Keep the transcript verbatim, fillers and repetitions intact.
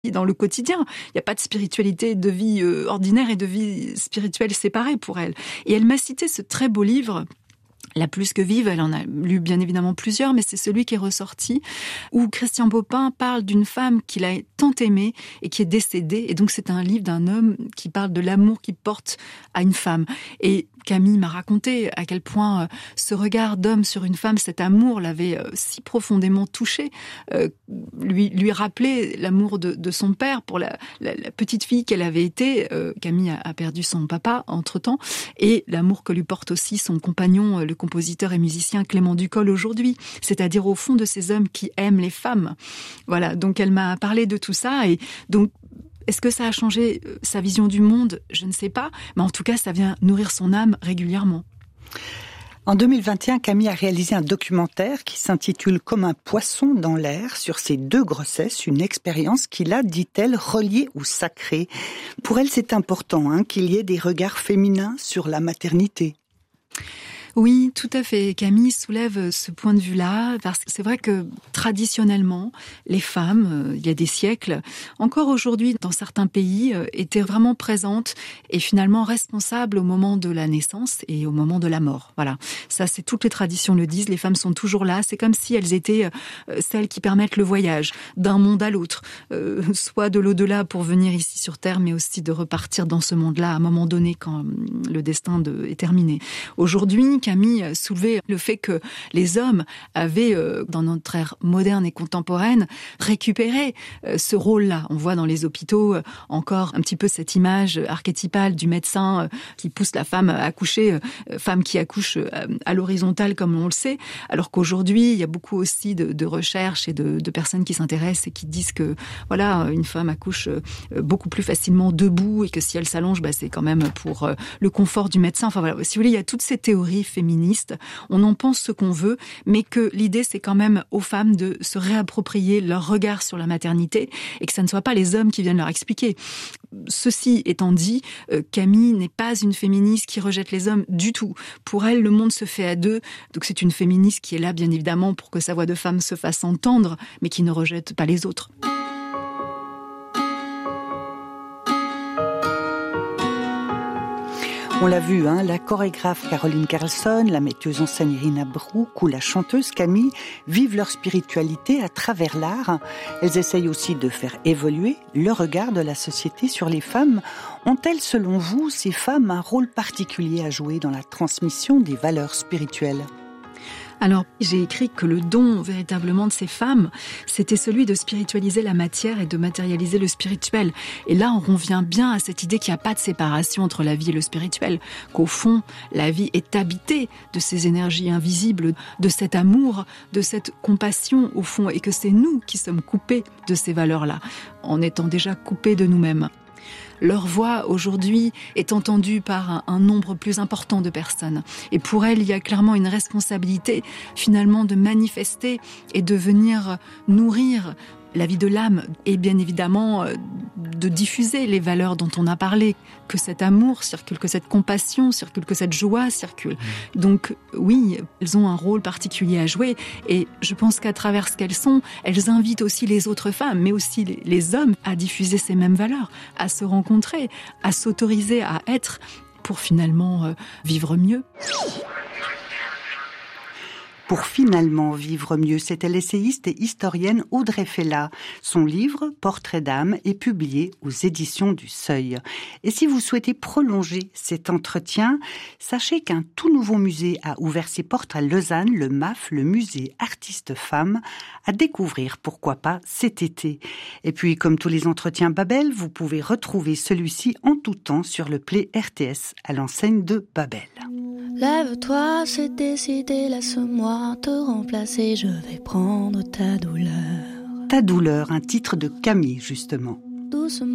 dans le quotidien. Il n'y a pas de spiritualité de vie euh, ordinaire et de vie spirituelle séparée pour elle. Et elle m'a cité ce très beau livre, La plus que vive, elle en a lu bien évidemment plusieurs, mais c'est celui qui est ressorti, où Christian Bopin parle d'une femme qu'il a tant aimée et qui est décédée. Et donc c'est un livre d'un homme qui parle de l'amour qu'il porte à une femme. Et Camille m'a raconté à quel point euh, ce regard d'homme sur une femme, cet amour l'avait euh, si profondément touché, euh, lui, lui rappelait l'amour de, de son père pour la, la, la petite fille qu'elle avait été. Euh, Camille a, a perdu son papa entre-temps, et l'amour que lui porte aussi son compagnon, euh, le compositeur et musicien Clément Ducol aujourd'hui, c'est-à-dire au fond de ces hommes qui aiment les femmes. Voilà, donc elle m'a parlé de tout ça, et donc est-ce que ça a changé sa vision du monde ? Je ne sais pas, mais en tout cas, ça vient nourrir son âme régulièrement. En deux mille vingt et un, Camille a réalisé un documentaire qui s'intitule « Comme un poisson dans l'air » sur ses deux grossesses, une expérience qui l'a, dit-elle, reliée au sacré. Pour elle, c'est important hein, qu'il y ait des regards féminins sur la maternité. Oui, tout à fait. Camille soulève ce point de vue-là, parce que c'est vrai que traditionnellement, les femmes, euh, il y a des siècles, encore aujourd'hui dans certains pays, euh, étaient vraiment présentes et finalement responsables au moment de la naissance et au moment de la mort. Voilà, ça c'est toutes les traditions le disent, les femmes sont toujours là, c'est comme si elles étaient euh, celles qui permettent le voyage d'un monde à l'autre, euh, soit de l'au-delà pour venir ici sur Terre, mais aussi de repartir dans ce monde-là à un moment donné quand euh, le destin de, est terminé. Aujourd'hui, Camille soulevait le fait que les hommes avaient, euh, dans notre ère moderne et contemporaine, récupéré euh, ce rôle-là. On voit dans les hôpitaux euh, encore un petit peu cette image archétypale du médecin euh, qui pousse la femme à accoucher, euh, femme qui accouche euh, à l'horizontale comme on le sait, alors qu'aujourd'hui, il y a beaucoup aussi de, de recherches et de, de personnes qui s'intéressent et qui disent que voilà, une femme accouche euh, beaucoup plus facilement debout et que si elle s'allonge, bah, c'est quand même pour euh, le confort du médecin. Enfin voilà, si vous voulez, il y a toutes ces théories féministes, on en pense ce qu'on veut, mais que l'idée c'est quand même aux femmes de se réapproprier leur regard sur la maternité et que ça ne soit pas les hommes qui viennent leur expliquer. Ceci étant dit, Camille n'est pas une féministe qui rejette les hommes du tout. Pour elle, le monde se fait à deux, donc c'est une féministe qui est là bien évidemment pour que sa voix de femme se fasse entendre, mais qui ne rejette pas les autres. On l'a vu, hein, la chorégraphe Caroline Carlson, la metteuse en scène Irina Brouk ou la chanteuse Camille vivent leur spiritualité à travers l'art. Elles essayent aussi de faire évoluer le regard de la société sur les femmes. Ont-elles, selon vous, ces femmes un rôle particulier à jouer dans la transmission des valeurs spirituelles ? Alors, j'ai écrit que le don véritablement de ces femmes, c'était celui de spiritualiser la matière et de matérialiser le spirituel. Et là, on revient bien à cette idée qu'il n'y a pas de séparation entre la vie et le spirituel, qu'au fond, la vie est habitée de ces énergies invisibles, de cet amour, de cette compassion, au fond, et que c'est nous qui sommes coupés de ces valeurs-là, en étant déjà coupés de nous-mêmes. Leur voix, aujourd'hui, est entendue par un, un nombre plus important de personnes. Et pour elles, il y a clairement une responsabilité, finalement, de manifester et de venir nourrir la vie de l'âme et bien évidemment de diffuser les valeurs dont on a parlé, que cet amour circule, que cette compassion circule, que cette joie circule. Donc oui, elles ont un rôle particulier à jouer et je pense qu'à travers ce qu'elles sont, elles invitent aussi les autres femmes, mais aussi les hommes à diffuser ces mêmes valeurs, à se rencontrer, à s'autoriser à être pour finalement vivre mieux. Pour finalement vivre mieux, c'était l'essayiste et historienne Audrey Fella. Son livre « Portrait d'âme » est publié aux éditions du Seuil. Et si vous souhaitez prolonger cet entretien, sachez qu'un tout nouveau musée a ouvert ses portes à Lausanne, le M A F, le musée Artistes Femmes, à découvrir, pourquoi pas, cet été. Et puis, comme tous les entretiens Babel, vous pouvez retrouver celui-ci en tout temps sur le Play R T S à l'enseigne de Babel. Lève-toi, c'est décidé, laisse-moi te remplacer, je vais prendre ta douleur. Ta douleur, un titre de Camille, justement. Doucement.